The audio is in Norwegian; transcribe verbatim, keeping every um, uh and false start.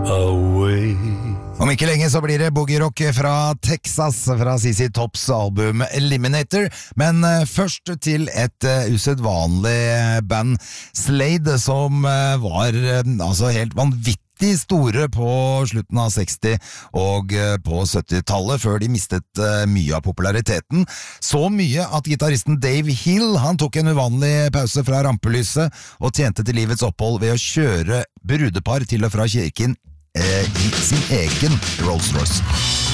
away. Om ikke lenge så blir det boogie-rock fra Texas, fra C C Tops album Eliminator, men først til et uh, usedvanlig band, Slade, som uh, var uh, altså helt vanvittig store på slutten av seksti og uh, på syttitallet, før de mistet uh, mye av populariteten. Så mye at gitaristen Dave Hill, han tok en uvanlig pause fra rampelyset og tjente til livets opphold ved å kjøre brudepar til og fra kirken i sin egen Rolls-Royce.